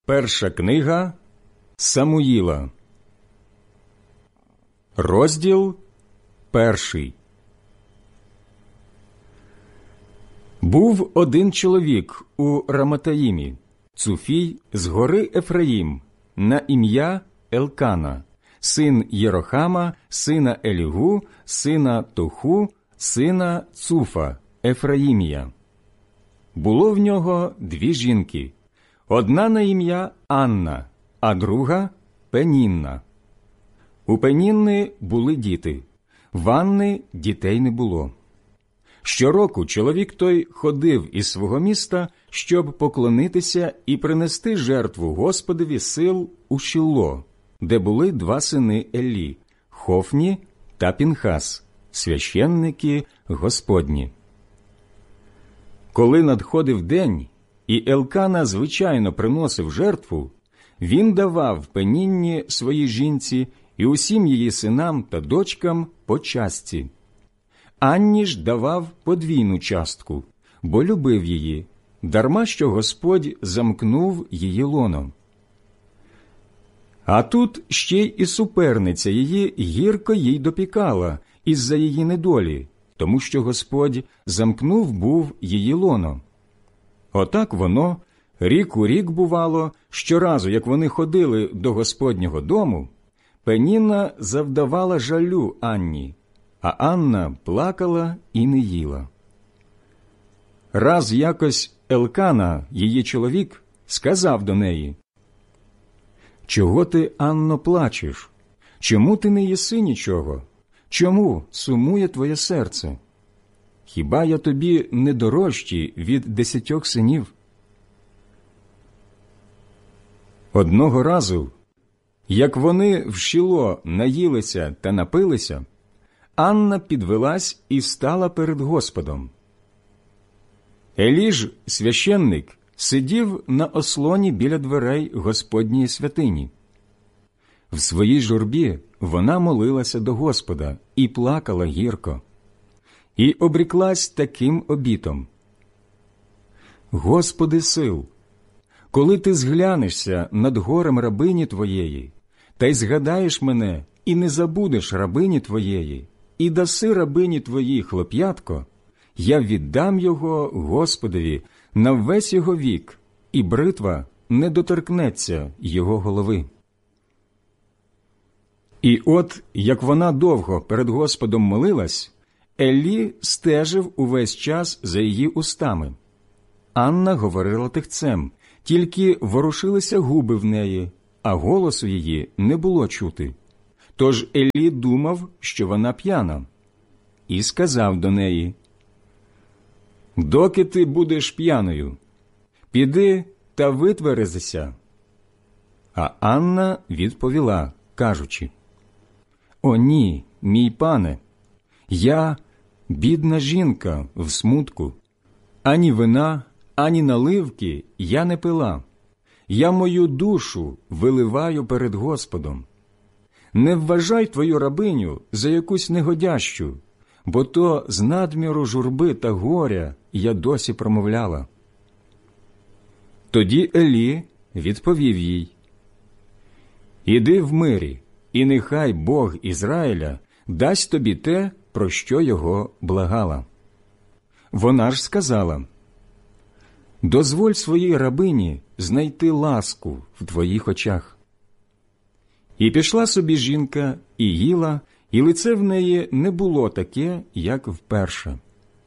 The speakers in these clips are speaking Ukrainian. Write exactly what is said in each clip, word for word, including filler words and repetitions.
Перша книга Самуїла, розділ перший. Був один чоловік у Раматаїмі, Цуфій з гори Ефраїм, на ім'я Елкана, син Єрохама, сина Елігу, сина Тоху, сина Цуфа, Ефраїмія. Було в нього дві жінки, одна на ім'я Анна, а друга – Пенінна. У Пенінни були діти, в Анни дітей не було. Щороку чоловік той ходив із свого міста, щоб поклонитися і принести жертву Господові сил у Шілло, де були два сини Еллі – Хофні та Пінхас, священники Господні. Коли надходив день, і Елкана звичайно приносив жертву, він давав Пенінні своїй жінці і усім її синам та дочкам по частці. Анні ж давав подвійну частку, бо любив її, дарма що Господь замкнув її лоно. А тут ще й і суперниця її гірко їй допікала із-за її недолі, тому що Господь замкнув був її лоно. Отак воно, рік у рік бувало, щоразу, як вони ходили до Господнього дому, Пенінна завдавала жалю Анні, а Анна плакала і не їла. Раз якось Елкана, її чоловік, сказав до неї: «Чого ти, Анно, плачеш? Чому ти не їси нічого? Чому сумує твоє серце? Хіба я тобі не дорожчий від десятьох синів?» Одного разу, як вони в Шілло наїлися та напилися, Анна підвелась і стала перед Господом. Елі ж, священник, сидів на ослоні біля дверей Господньої святині. В своїй журбі вона молилася до Господа і плакала гірко. І обріклась таким обітом: «Господи сил, коли ти зглянешся над горем рабині Твоєї, та й згадаєш мене, і не забудеш рабині Твоєї, і даси рабині Твоїй хлоп'ятко, я віддам його Господові на весь його вік, і бритва не доторкнеться його голови». І от, як вона довго перед Господом молилась, Еллі стежив увесь час за її устами. Анна говорила тихцем, тільки ворушилися губи в неї, а голосу її не було чути. Тож Еллі думав, що вона п'яна, і сказав до неї: «Доки ти будеш п'яною? Піди та витверезися». А Анна відповіла, кажучи: «О ні, мій пане, я бідна жінка в смутку, ані вина, ані наливки я не пила, я мою душу виливаю перед Господом. Не вважай твою рабиню за якусь негодящу, бо то з надміру журби та горя я досі промовляла». Тоді Елі відповів їй: «Іди в мирі, і нехай Бог Ізраїля дасть тобі те, про що його благала». Вона ж сказала: «Дозволь своїй рабині знайти ласку в твоїх очах». І пішла собі жінка, і їла, і лице в неї не було таке, як вперше.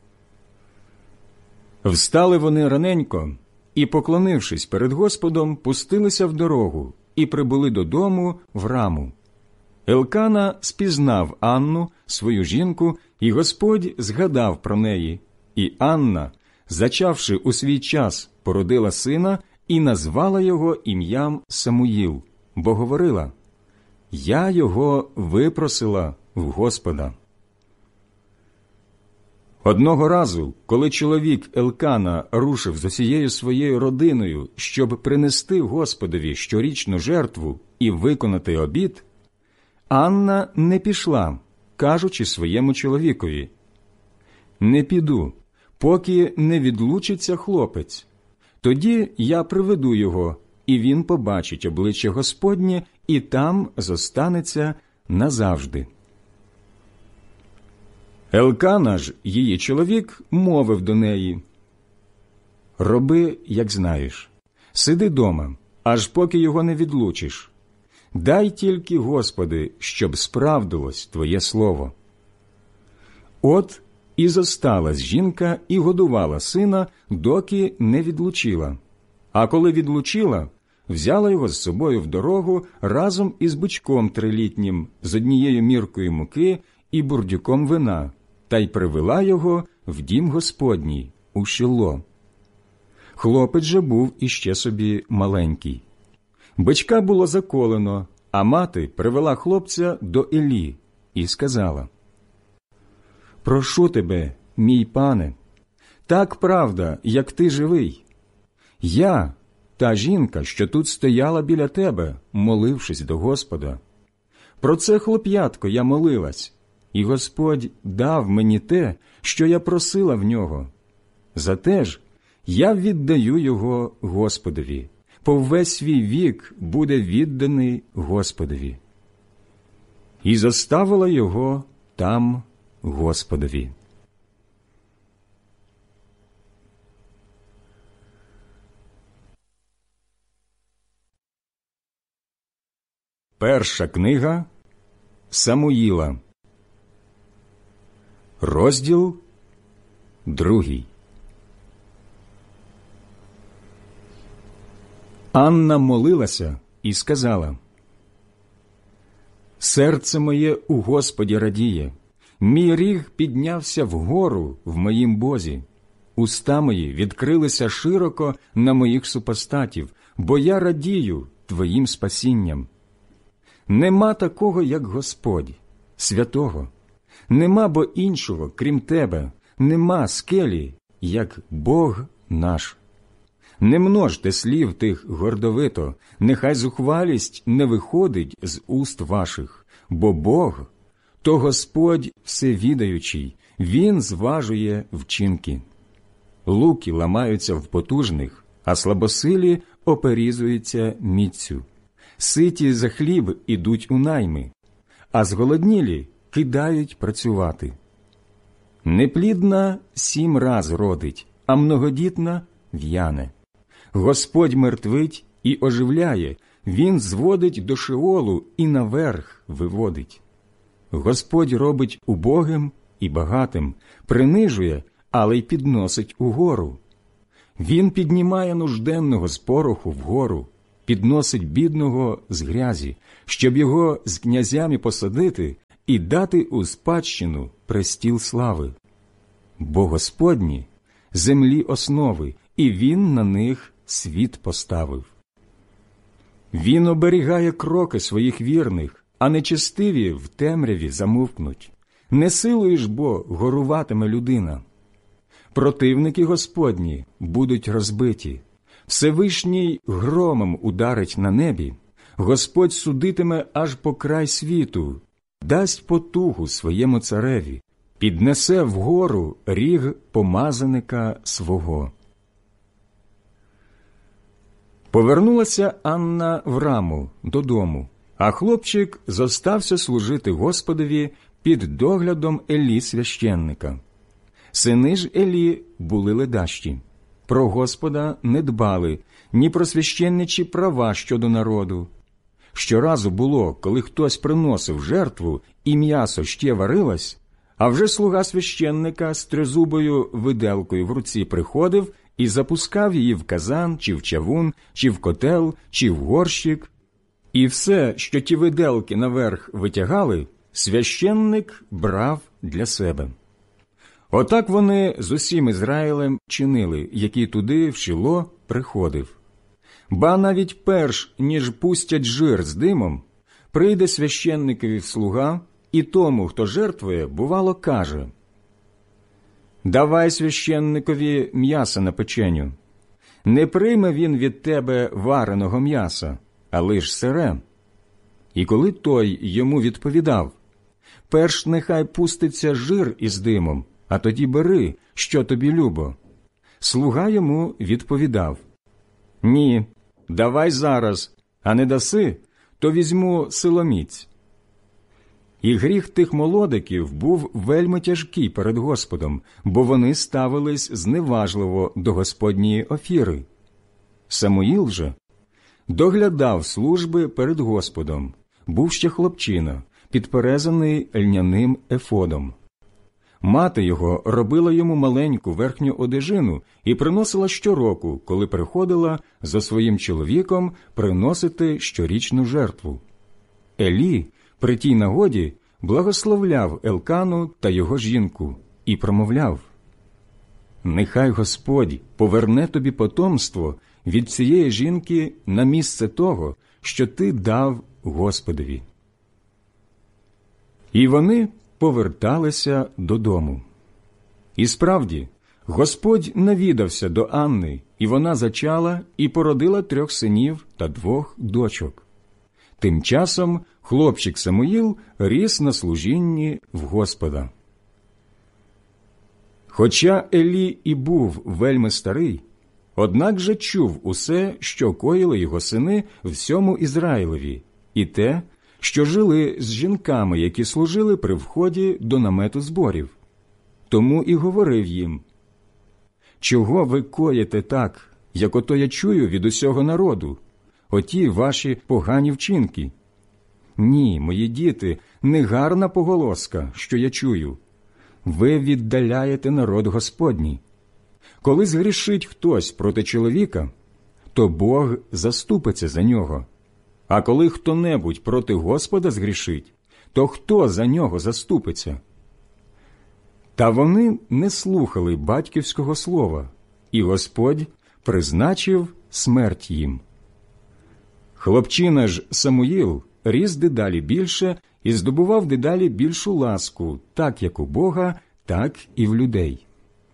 Встали вони раненько, і, поклонившись перед Господом, пустилися в дорогу і прибули додому в Раму. Елкана спізнав Анну, свою жінку, і Господь згадав про неї. І Анна, зачавши у свій час, породила сина і назвала його ім'ям Самуїл, бо говорила: «Я його випросила в Господа». Одного разу, коли чоловік Елкана рушив з усією своєю родиною, щоб принести Господові щорічну жертву і виконати обід, Анна не пішла, кажучи своєму чоловікові: «Не піду, поки не відлучиться хлопець. Тоді я приведу його, і він побачить обличчя Господнє, і там зостанеться назавжди. Елкана ж, її чоловік, мовив до неї: «Роби, як знаєш, сиди дома, аж поки його не відлучиш. Дай тільки, Господи, щоб справдилось Твоє слово». От і зосталась жінка і годувала сина, доки не відлучила. А коли відлучила, взяла його з собою в дорогу разом із бичком трилітнім, з однією міркою муки і бурдюком вина, та й привела його в дім Господній, у Шило. Хлопець же був іще собі маленький. Бичка було заколено, а мати привела хлопця до Елі і сказала: «Прошу тебе, мій пане, так правда, як ти живий. Я, та жінка, що тут стояла біля тебе, молившись до Господа. Про це хлоп'ятко я молилась, і Господь дав мені те, що я просила в нього. Зате ж я віддаю його Господові, по весь свій вік буде відданий Господові». І зоставила його там Господові. Перша книга Самуїла, розділ другий. Анна молилася і сказала: «Серце моє у Господі радіє, мій ріг піднявся вгору в моїм Бозі. Уста мої відкрилися широко на моїх супостатів, бо я радію Твоїм спасінням. Нема такого, як Господь, святого, нема бо іншого, крім Тебе, нема скелі, як Бог наш. Не множте слів тих гордовито, нехай зухвалість не виходить з уст ваших, бо Бог – то Господь всевідаючий, Він зважує вчинки. Луки ламаються в потужних, а слабосилі оперізуються міцю. Ситі за хліб ідуть у найми, а зголоднілі кидають працювати. Неплідна сім раз родить, а многодітна в'яне. Господь мертвить і оживляє, Він зводить до Шеолу і наверх виводить. Господь робить убогим і багатим, принижує, але й підносить угору. Він піднімає нужденного з пороху вгору, підносить бідного з грязі, щоб його з князями посадити і дати у спадщину престіл слави. Бо Господні – землі основи, і Він на них світ поставив. Він оберігає кроки своїх вірних, а нечестиві в темряві замовкнуть. Не силою ж бо горуватиме людина. Противники Господні будуть розбиті. Всевишній громом ударить на небі. Господь судитиме аж по край світу, дасть потугу своєму цареві, піднесе вгору ріг помазаника свого. Повернулася Анна в Раму додому, а хлопчик зостався служити Господові під доглядом Елі священника. Сини ж Елі були ледащі, про Господа не дбали, ні про священничі права щодо народу. Щоразу було, коли хтось приносив жертву і м'ясо ще варилось, а вже слуга священника з тризубою виделкою в руці приходив і запускав її в казан, чи в чавун, чи в котел, чи в горщик. І все, що ті виделки наверх витягали, священник брав для себе. Отак вони з усім Ізраїлем чинили, який туди, в Шило, приходив. Ба навіть перш, ніж пустять жир з димом, прийде священникові слуга, і тому, хто жертвує, бувало, каже: «Давай священникові м'яса на печеню. Не прийме він від тебе вареного м'яса, а лиш сире». І коли той йому відповідав: «Перш нехай пуститься жир із димом, а тоді бери, що тобі любо», слуга йому відповідав: «Ні, давай зараз, а не даси, то візьму силоміць». І гріх тих молодиків був вельми тяжкий перед Господом, бо вони ставились зневажливо до Господньої офіри. Самуїл же доглядав служби перед Господом, був ще хлопчина, підперезаний льняним ефодом. Мати його робила йому маленьку верхню одежину і приносила щороку, коли приходила за своїм чоловіком приносити щорічну жертву. Елі при тій нагоді благословляв Елкану та його жінку і промовляв: «Нехай Господь поверне тобі потомство від цієї жінки на місце того, що ти дав Господові». І вони поверталися додому. І справді, Господь навідався до Анни, і вона зачала і породила трьох синів та двох дочок. Тим часом хлопчик Самуїл ріс на служінні в Господа. Хоча Елі і був вельми старий, однак же чув усе, що коїли його сини всьому Ізраїлеві, і те, що жили з жінками, які служили при вході до намету зборів. Тому і говорив їм: «Чого ви коїте так, як ото я чую від усього народу, оті ваші погані вчинки? Ні, мої діти, не гарна поголоска, що я чую. Ви віддаляєте народ Господній. Коли згрішить хтось проти чоловіка, то Бог заступиться за нього. А коли хто-небудь проти Господа згрішить, то хто за нього заступиться?» Та вони не слухали батьківського слова, і Господь призначив смерть їм. Хлопчина ж Самуїл ріс дедалі більше і здобував дедалі більшу ласку, так як у Бога, так і в людей.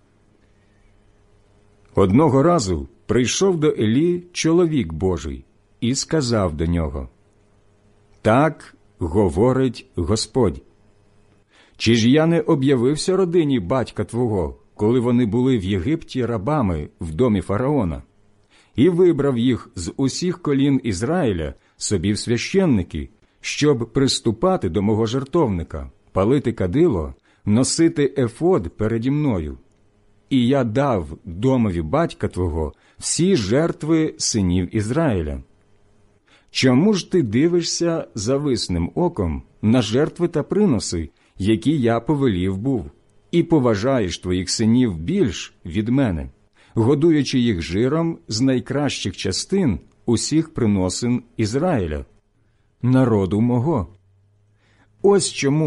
Одного разу прийшов до Елі чоловік Божий і сказав до нього: «Так говорить Господь. Чи ж я не об'явився родині батька твого, коли вони були в Єгипті рабами в домі фараона, і вибрав їх з усіх колін Ізраїля собі в священники, щоб приступати до мого жертовника, палити кадило, носити ефод переді мною? І я дав домові батька твого всі жертви синів Ізраїля. Чому ж ти дивишся зависним оком на жертви та приноси, які я повелів був, і поважаєш твоїх синів більш від мене, годуючи їх жиром з найкращих частин усіх приносин Ізраїля, народу мого? Ось чому